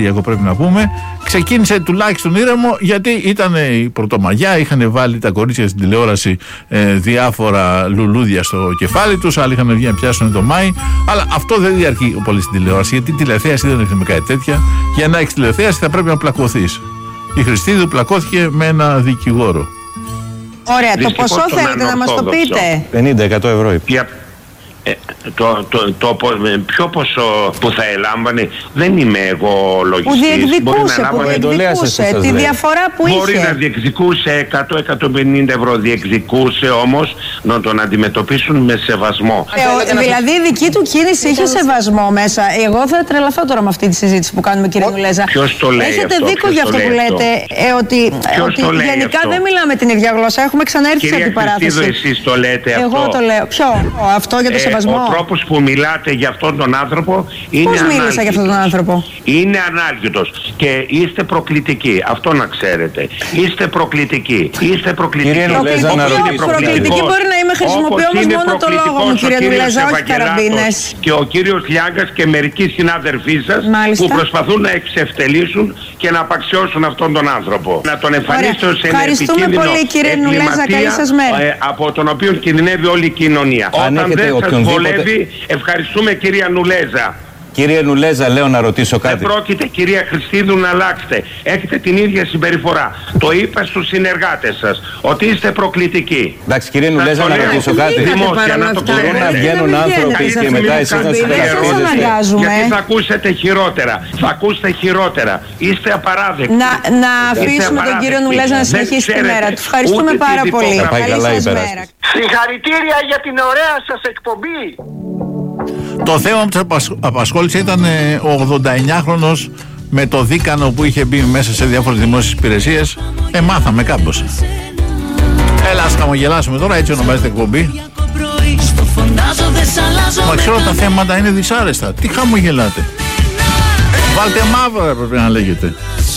Σαββατοκύριακο πρέπει να πούμε, ξεκίνησε τουλάχιστον ήρεμο, γιατί ήταν η Πρωτομαγιά, είχαν βάλει τα κορίτσια στην τηλεόραση διάφορα λουλούδια στο κεφάλι τους, άλλοι είχαν βγει να πιάσουν το Μάη, αλλά αυτό δεν διαρκεί πολύ στην τηλεόραση, γιατί τηλεθέαση δεν έχει με κάτι τέτοια. Για να έχεις τηλεθέαση θα πρέπει να πλακωθείς. Η Χριστίδου πλακώθηκε με ένα δικηγόρο. Ωραία, το ποσό θέλετε να μας το πείτε? 50-100 ευρώ. Ποιο ποσό που θα ελάμβανε, δεν είμαι εγώ λογιστής. Που διεκδικούσε, τη διαφορά που είχε. Μπορεί να διεκδικούσε 100-150 ευρώ, διεκδικούσε όμως να τον αντιμετωπίσουν με σεβασμό. Δηλαδή η δική του κίνηση είχε σεβασμό μέσα. Εγώ θα τρελαθώ τώρα με αυτή τη συζήτηση που κάνουμε, κύριε Νουλέζα. Ποιος το λέει? Έχετε δίκιο για αυτό που λέτε, ότι γενικά δεν μιλάμε την ίδια γλώσσα. Έχουμε ξαναέρθει σε αντιπαράθεση. Κύριε Χριστίδου, εσείς το λέτε αυτό? Εγώ το λέω. Ποιο? Αυτό για το σεβασμό? Ο τρόπος που μιλάτε για αυτόν τον άνθρωπο είναι Πώς μίλησα για αυτόν τον άνθρωπο? Είναι ανάλγητος και είστε προκλητικοί. Αυτό να ξέρετε. Είστε προκλητικοί. Είστε προκλητικοί. Προκλητική μπορεί να είμαι, χρησιμοποιώ όμως μόνο το λόγο μου, κύριε Νουλέζα, όχι καραμπίνες. Και ο κύριος Λιάγκας και μερικοί συνάδελφοί σας που προσπαθούν να εξευτελίσουν και να απαξιώσουν αυτόν τον άνθρωπο. Να τον εμφανίσετε ως ένα επικίνδυνο εγκληματία από τον οποίο κινδυνεύει όλη η κοινωνία. Όταν δεν σας βολεύει, ευχαριστούμε κυρία Νουλέζα. Κύριε Νουλέζα, λέω να ρωτήσω κάτι. Δεν πρόκειται, κυρία Χριστίδου, να αλλάξετε. Έχετε την ίδια συμπεριφορά. Το είπα στους συνεργάτες σας, ότι είστε προκλητικοί. Εντάξει, κύριε Νουλέζα, να ρωτήσω κάτι. Δημόσια, να το ξέρετε. Να βγαίνουν άνθρωποι και μετά εσείς να τους περασπίζεστε. Γιατί θα ακούσετε χειρότερα. Θα ακούσετε χειρότερα. Είστε απαράδεκτοι. Να αφήσουμε τον κύριο Νουλέζα να συνεχίσει τη μέρα του. Ευχαριστούμε πάρα πολύ. Καλή σας μέρα. Συγχαρητήρια για την ωραία σας εκπομπή. Το θέμα που μας απασχόλησε ήταν ο 89χρονος με το δίκανο που είχε μπει μέσα σε διάφορες δημόσιες υπηρεσίες. Μάθαμε κάπως. Έλα, ας χαμογελάσουμε τώρα, έτσι ονομάζεται εκπομπή. Μα ξέρω τα θέματα είναι δυσάρεστα. Τι χαμογελάτε? Βάλτε μαύρα, πρέπει να λέγεται.